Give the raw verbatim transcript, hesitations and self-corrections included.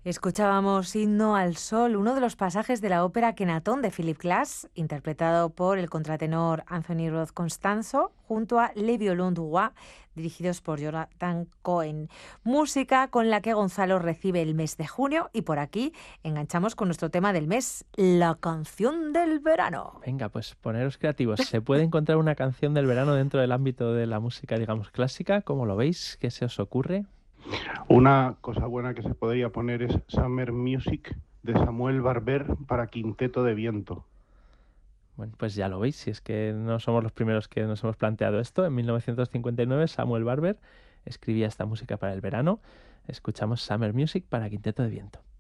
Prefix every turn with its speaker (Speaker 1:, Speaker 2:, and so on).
Speaker 1: Escuchábamos Himno al Sol, uno de los pasajes de la ópera Kenatón de Philip Glass, interpretado por el contratenor Anthony Roth Constanzo, junto a Le Violon du Roi, dirigidos por Jonathan Cohen. Música con la que Gonzalo recibe el mes de junio, y por aquí enganchamos con nuestro tema del mes, la canción del verano.
Speaker 2: Venga, pues poneros creativos. ¿Se puede encontrar una canción del verano dentro del ámbito de la música, digamos, clásica? ¿Cómo lo veis? ¿Qué se os ocurre?
Speaker 3: Una cosa buena que se podría poner es Summer Music de Samuel Barber para quinteto de viento.
Speaker 2: Bueno, pues ya lo veis, si es que no somos los primeros que nos hemos planteado esto. En mil novecientos cincuenta y nueve Samuel Barber escribía esta música para el verano. Escuchamos Summer Music para quinteto de viento.